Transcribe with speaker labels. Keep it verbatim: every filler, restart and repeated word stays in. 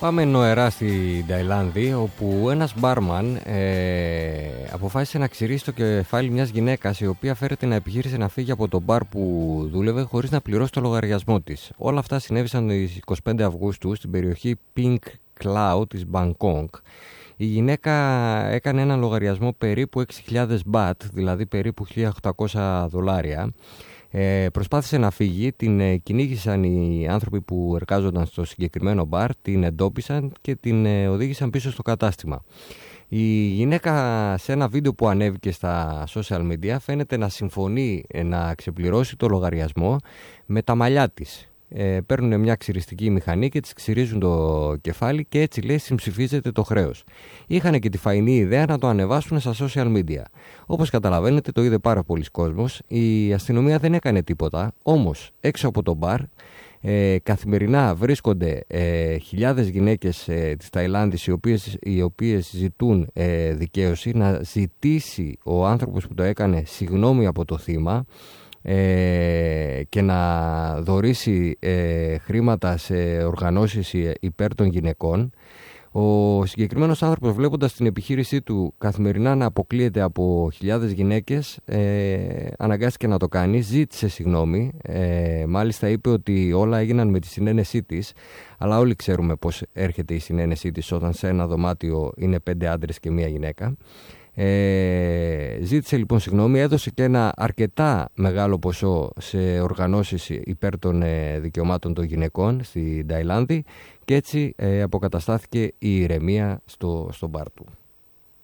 Speaker 1: Πάμε νοερά στην Ταϊλάνδη, όπου ένας μπάρμαν ε, αποφάσισε να ξυρίσει το κεφάλι μιας γυναίκας, η οποία φέρεται να επιχείρησε να φύγει από το μπαρ που δούλευε χωρίς να πληρώσει το λογαριασμό της. Όλα αυτά συνέβησαν στις εικοστή πέμπτη Αυγούστου στην περιοχή Pink Cloud της Μπαγκόγκ. Η γυναίκα έκανε έναν λογαριασμό περίπου έξι χιλιάδες μπατ, δηλαδή περίπου χίλια οκτακόσια δολάρια. Ε, προσπάθησε να φύγει, την ε, κυνήγησαν οι άνθρωποι που εργάζονταν στο συγκεκριμένο μπαρ, την εντόπισαν και την ε, οδήγησαν πίσω στο κατάστημα. Η γυναίκα σε ένα βίντεο που ανέβηκε στα social media φαίνεται να συμφωνεί ε, να ξεπληρώσει το λογαριασμό με τα μαλλιά της. Ε, παίρνουν μια ξυριστική μηχανή και της ξυρίζουν το κεφάλι και έτσι, λέει, συμψηφίζεται το χρέος. Είχαν και τη φαϊνή ιδέα να το ανεβάσουν στα social media. Όπως καταλαβαίνετε, το είδε πάρα πολλοί κόσμος. Η αστυνομία δεν έκανε τίποτα, όμως έξω από το μπαρ ε, καθημερινά βρίσκονται ε, χιλιάδες γυναίκες ε, της Ταϊλάνδης, οι οποίες, οι οποίες ζητούν ε, δικαίωση, να ζητήσει ο άνθρωπος που το έκανε συγγνώμη από το θύμα Ε, και να δωρήσει ε, χρήματα σε οργανώσεις υπέρ των γυναικών. Ο συγκεκριμένος άνθρωπος, βλέποντας την επιχείρησή του καθημερινά να αποκλείεται από χιλιάδες γυναίκες, ε, αναγκάστηκε να το κάνει, ζήτησε συγγνώμη, ε, μάλιστα είπε ότι όλα έγιναν με τη συνένεσή της, αλλά όλοι ξέρουμε πώς έρχεται η συνένεσή της όταν σε ένα δωμάτιο είναι πέντε άντρες και μία γυναίκα. Ε, ζήτησε λοιπόν συγγνώμη, έδωσε και ένα αρκετά μεγάλο ποσό σε οργανώσεις υπέρ των ε, δικαιωμάτων των γυναικών στην Ταϊλάνδη και έτσι ε, αποκαταστάθηκε η ηρεμία στο, στο μπαρ του.